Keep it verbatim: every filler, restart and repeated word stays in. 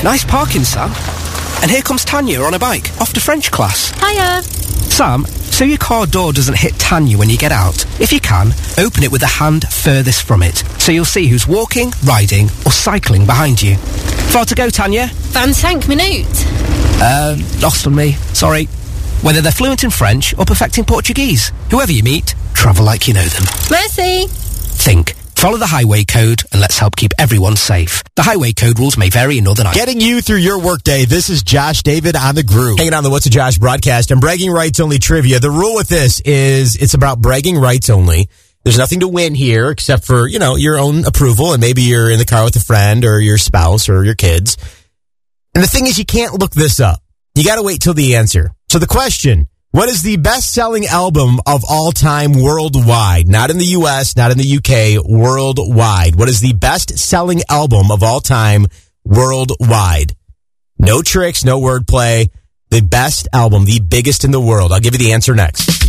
Nice parking, Sam. And here comes Tanya on a bike, off to French class. Hiya. Sam, so your car door doesn't hit Tanya when you get out. If you can, open it with the hand furthest from it, so you'll see who's walking, riding, or cycling behind you. Far to go, Tanya? twenty-cinq minutes. Uh, lost on me. Sorry. Whether they're fluent in French or perfecting Portuguese, whoever you meet, travel like you know them. Merci. Think. Follow the highway code and let's help keep everyone safe. The highway code rules may vary in Northern Ireland. Getting you through your workday. This is Josh David on the Groove. Hanging on the What's a Josh broadcast and bragging rights only trivia. The rule with this is it's about bragging rights only. There's nothing to win here except for, you know, your own approval, and maybe you're in the car with a friend or your spouse or your kids. And the thing is, you can't look this up. You got to wait till the answer. So the question, what is the best-selling album of all time worldwide? Not in the U S, not in the U K, worldwide. What is the best-selling album of all time worldwide? No tricks, no wordplay. The best album, the biggest in the world. I'll give you the answer next.